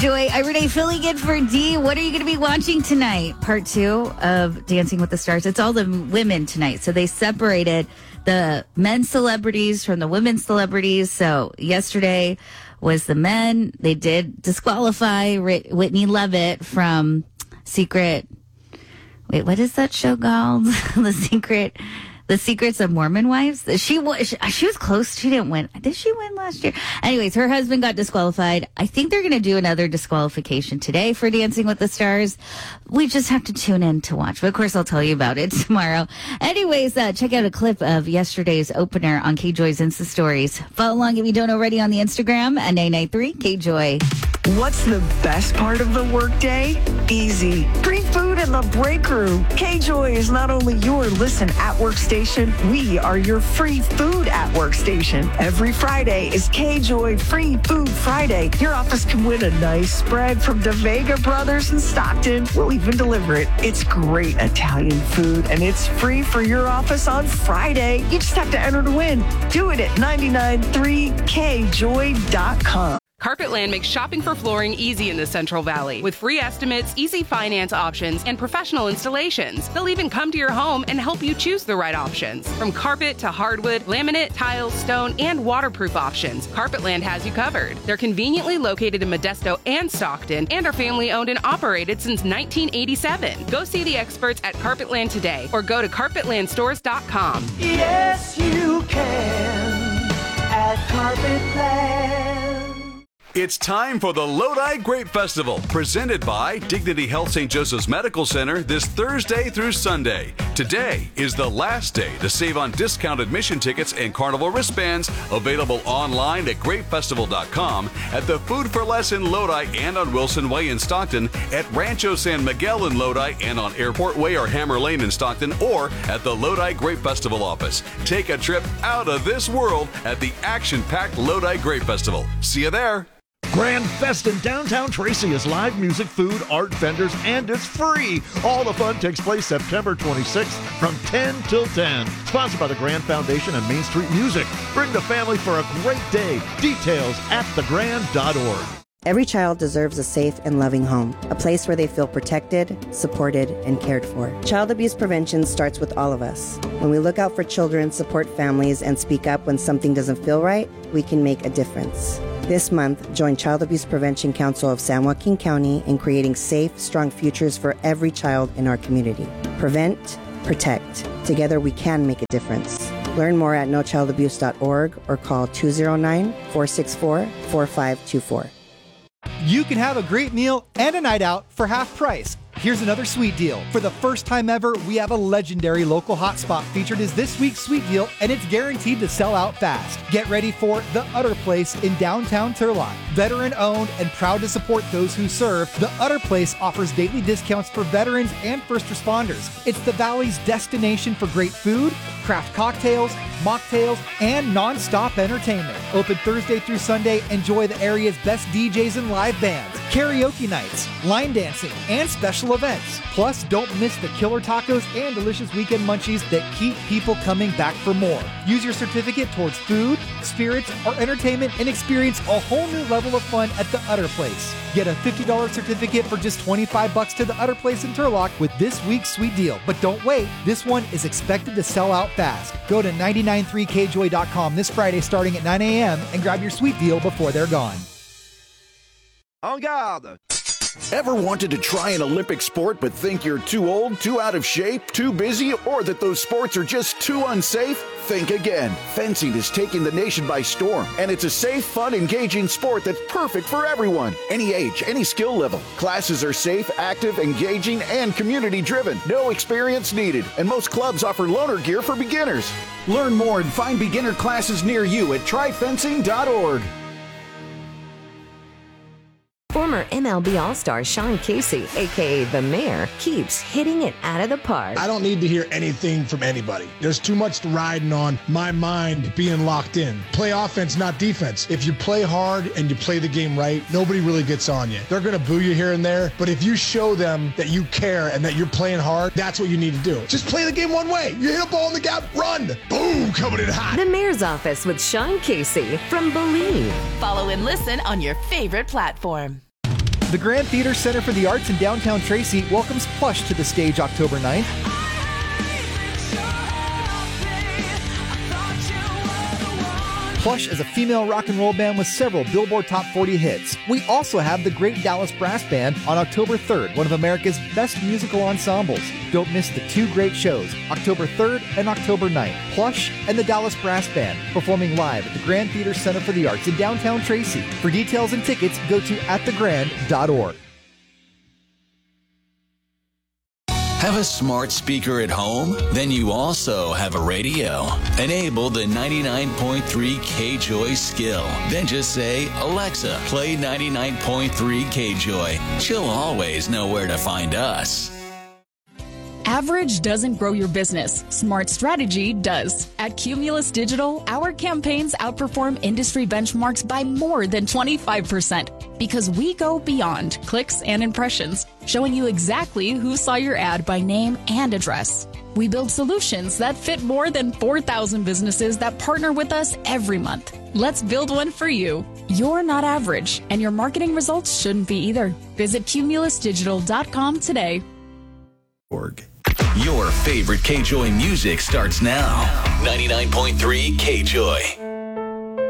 Joy, Renee filling in for D. What are you going to be watching tonight? Part 2 of Dancing with the Stars. It's all the women tonight. So they separated the men's celebrities from the women's celebrities. So yesterday was the men. They did disqualify Whitney Levitt from Secret. Wait, what is that show called? The Secrets of Mormon Wives. She was close. She didn't win. Did she win last year? Anyways, her husband got disqualified. I think they're going to do another disqualification today for Dancing with the Stars. We just have to tune in to watch. But of course, I'll tell you about it tomorrow. Anyways, check out a clip of yesterday's opener on K-Joy's Insta Stories. Follow along if you don't already on the Instagram at 993 K-Joy. What's the best part of the workday? Easy. Free food in the break room. K-Joy is not only your listen at workstation, we are your free food at workstation. Every Friday is K-Joy Free Food Friday. Your office can win a nice spread from DeVega Brothers in Stockton. We'll even deliver it. It's great Italian food, and it's free for your office on Friday. You just have to enter to win. Do it at 993kjoy.com. Carpetland makes shopping for flooring easy in the Central Valley with free estimates, easy finance options, and professional installations. They'll even come to your home and help you choose the right options. From carpet to hardwood, laminate, tiles, stone, and waterproof options, Carpetland has you covered. They're conveniently located in Modesto and Stockton and are family owned and operated since 1987. Go see the experts at Carpetland today or go to carpetlandstores.com. Yes, you can at Carpetland. It's time for the Lodi Grape Festival, presented by Dignity Health St. Joseph's Medical Center this Thursday through Sunday. Today is the last day to save on discount admission tickets and carnival wristbands, available online at grapefestival.com, at the Food for Less in Lodi and on Wilson Way in Stockton, at Rancho San Miguel in Lodi and on Airport Way or Hammer Lane in Stockton, or at the Lodi Grape Festival office. Take a trip out of this world at the action-packed Lodi Grape Festival. See you there. Grand Fest in downtown Tracy is live music, food, art, vendors, and it's free. All the fun takes place September 26th from 10 till 10. Sponsored by the Grand Foundation and Main Street Music. Bring the family for a great day. Details at thegrand.org. Every child deserves a safe and loving home, a place where they feel protected, supported, and cared for. Child abuse prevention starts with all of us. When we look out for children, support families, and speak up when something doesn't feel right, we can make a difference. This month, join Child Abuse Prevention Council of San Joaquin County in creating safe, strong futures for every child in our community. Prevent, protect. Together we can make a difference. Learn more at nochildabuse.org or call 209-464-4524. You can have a great meal and a night out for half price. Here's another sweet deal. For the first time ever, we have a legendary local hotspot featured as this week's sweet deal, and it's guaranteed to sell out fast. Get ready for The Utter Place in downtown Turlock. Veteran owned and proud to support those who serve, The Utter Place offers daily discounts for veterans and first responders. It's the Valley's destination for great food, craft cocktails, mocktails, and non-stop entertainment. Open Thursday through Sunday. Enjoy the area's best DJs and live bands, karaoke nights, line dancing, and special events. Plus, don't miss the killer tacos and delicious weekend munchies that keep people coming back for more. Use your certificate towards food, spirits, or entertainment and experience a whole new level of fun at The Utter Place. Get a $50 certificate for just $25 to The Utter Place in Turlock with this week's sweet deal. But don't wait, this one is expected to sell out fast. Go to 993kjoy.com this Friday starting at 9 a.m. and grab your sweet deal before they're gone. En garde! Ever wanted to try an Olympic sport but think you're too old, too out of shape, too busy, or that those sports are just too unsafe? Think again. Fencing is taking the nation by storm, and it's a safe, fun, engaging sport that's perfect for everyone. Any age, any skill level. Classes are safe, active, engaging, and community-driven. No experience needed, and most clubs offer loaner gear for beginners. Learn more and find beginner classes near you at tryfencing.org. Former MLB All-Star Sean Casey, a.k.a. The Mayor, keeps hitting it out of the park. I don't need to hear anything from anybody. There's too much riding on my mind being locked in. Play offense, not defense. If you play hard and you play the game right, nobody really gets on you. They're going to boo you here and there, but if you show them that you care and that you're playing hard, that's what you need to do. Just play the game one way. You hit a ball in the gap, run. Boom, coming in hot. The Mayor's Office with Sean Casey from Believe. Follow and listen on your favorite platform. The Grand Theater Center for the Arts in downtown Tracy welcomes Plush to the stage October 9th. Plush is a female rock and roll band with several Billboard Top 40 hits. We also have the Great Dallas Brass Band on October 3rd, one of America's best musical ensembles. Don't miss the two great shows, October 3rd and October 9th. Plush and the Dallas Brass Band performing live at the Grand Theater Center for the Arts in downtown Tracy. For details and tickets, go to atthegrand.org. Have a smart speaker at home? Then you also have a radio. Enable the 99.3 KJOY skill. Then just say, Alexa, play 99.3 KJOY. She'll always know where to find us. Average doesn't grow your business. Smart strategy does. At Cumulus Digital, our campaigns outperform industry benchmarks by more than 25% because we go beyond clicks and impressions, showing you exactly who saw your ad by name and address. We build solutions that fit more than 4,000 businesses that partner with us every month. Let's build one for you. You're not average, and your marketing results shouldn't be either. Visit cumulusdigital.com today. Your favorite KJOY music starts now. 99.3 KJOY.